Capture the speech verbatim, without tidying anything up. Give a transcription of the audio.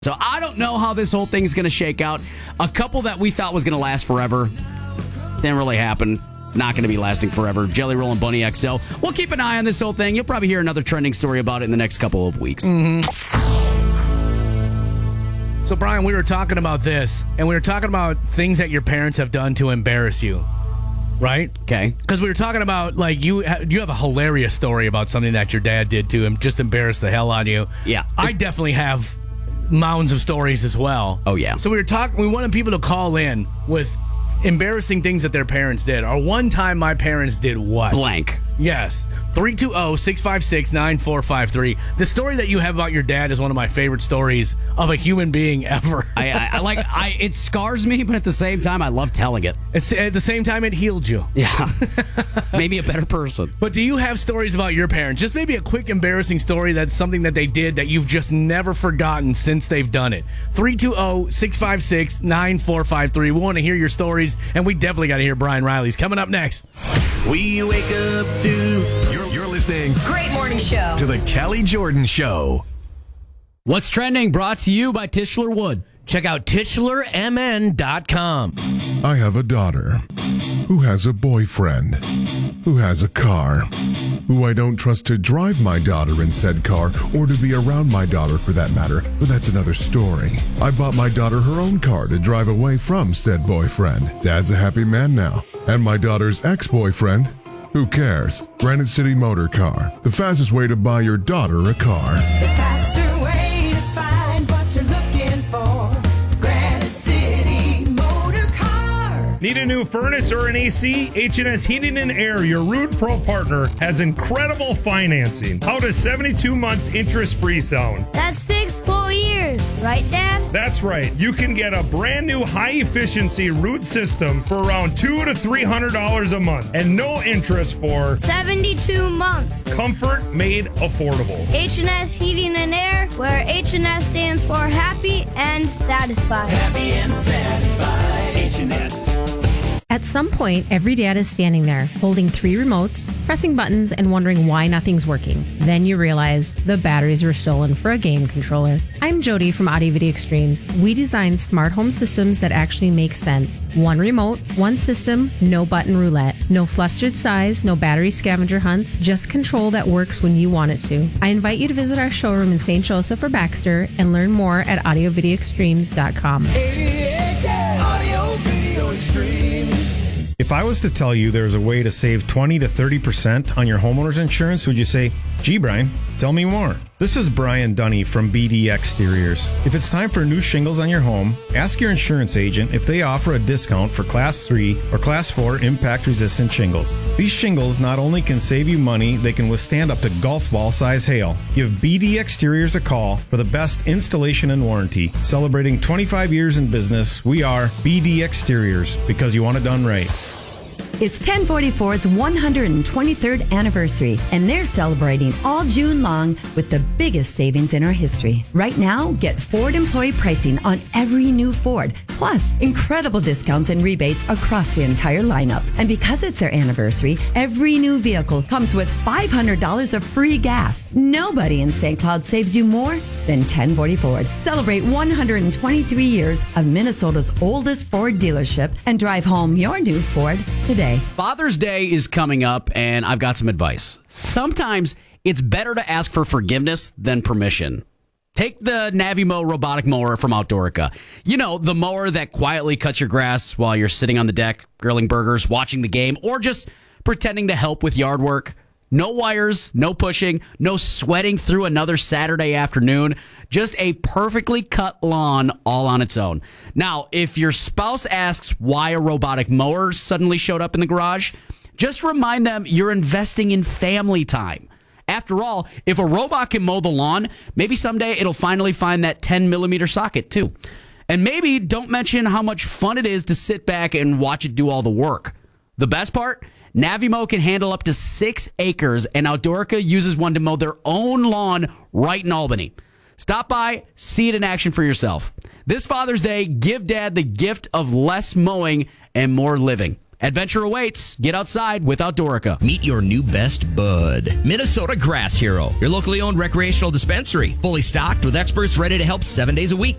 So I don't know how this whole thing's going to shake out. A couple that we thought was going to last forever didn't really happen. Not going to be lasting forever. Jelly Roll and Bunny X O. We'll keep an eye on this whole thing. You'll probably hear another trending story about it in the next couple of weeks. Mm-hmm. So, Brian, we were talking about this, and we were talking about things that your parents have done to embarrass you, right? Okay. Because we were talking about, like, you ha- you have a hilarious story about something that your dad did to him, just embarrassed the hell out of you. Yeah. I definitely have mounds of stories as well. Oh, yeah. So we were talking, we wanted people to call in with embarrassing things that their parents did. Or one time my parents did what? Blank. Yes. three two zero, six five six, nine four five three. The story that you have about your dad is one of my favorite stories of a human being ever. I, I, I like I it scars me, but at the same time I love telling it. It's at the same time it healed you. Yeah. Maybe a better person. But do you have stories about your parents? Just maybe a quick embarrassing story that's something that they did that you've just never forgotten since they've done it. three two zero, six five six, nine four five three. We want to hear your stories, and we definitely got to hear Brian Riley's. Coming up next. We wake up to... You're, you're listening... Great morning show. ...to the Kelly Jordan Show. What's trending? Brought to you by Tischler Wood. Check out Tischler M N dot com. I have a daughter who has a boyfriend who has a car who I don't trust to drive my daughter in said car or to be around my daughter for that matter, but that's another story. I bought my daughter her own car to drive away from said boyfriend. Dad's a happy man now. And my daughter's ex-boyfriend, who cares? Granite City Motor Car, the fastest way to buy your daughter a car. The faster way to find what you're looking for. Granite City Motor Car. Need a new furnace or an A C? H and S Heating and Air, your Rude Pro partner, has incredible financing. How does seventy-two months interest-free sound? That's six full years, right, Dad? That's right. You can get a brand new high-efficiency Rude system for around two hundred to three hundred dollars a month and no interest for seventy-two months. Comfort made affordable. H and S Heating and Air, where H and S stands for happy and satisfied. Happy and satisfied. H and S. At some point, every dad is standing there, holding three remotes, pressing buttons, and wondering why nothing's working. Then you realize the batteries were stolen for a game controller. I'm Jody from Audio Video Extremes. We design smart home systems that actually make sense. One remote, one system, no button roulette. No flustered size, no battery scavenger hunts, just control that works when you want it to. I invite you to visit our showroom in Saint Joseph or Baxter and learn more at audio video extremes dot com. Audio Video Extreme. If I was to tell you there's a way to save twenty to thirty percent on your homeowner's insurance, would you say, gee, Brian, tell me more? This is Brian Dunny from B D Exteriors. If it's time for new shingles on your home, ask your insurance agent if they offer a discount for Class three or Class four impact-resistant shingles. These shingles not only can save you money, they can withstand up to golf ball size hail. Give B D Exteriors a call for the best installation and warranty. Celebrating twenty-five years in business, we are B D Exteriors, because you want it done right. It's ten forty-four's one hundred twenty-third anniversary, and they're celebrating all June long with the biggest savings in our history. Right now, get Ford employee pricing on every new Ford, plus incredible discounts and rebates across the entire lineup. And because it's their anniversary, every new vehicle comes with five hundred dollars of free gas. Nobody in Saint Cloud saves you more than ten forty Ford. Celebrate one hundred twenty-three years of Minnesota's oldest Ford dealership and drive home your new Ford today. Father's Day is coming up, and I've got some advice. Sometimes it's better to ask for forgiveness than permission. Take the Navimo robotic mower from Outdoorica. You know, the mower that quietly cuts your grass while you're sitting on the deck, grilling burgers, watching the game, or just pretending to help with yard work. No wires, no pushing, no sweating through another Saturday afternoon. Just a perfectly cut lawn all on its own. Now, if your spouse asks why a robotic mower suddenly showed up in the garage, just remind them you're investing in family time. After all, if a robot can mow the lawn, maybe someday it'll finally find that ten millimeter socket too. And maybe don't mention how much fun it is to sit back and watch it do all the work. The best part? Navimo can handle up to six acres, and Outdoorica uses one to mow their own lawn right in Albany. Stop by, see it in action for yourself. This Father's Day, give Dad the gift of less mowing and more living. Adventure awaits. Get outside with Outdoorica. Meet your new best bud, Minnesota Grass Hero, your locally owned recreational dispensary, fully stocked with experts ready to help seven days a week.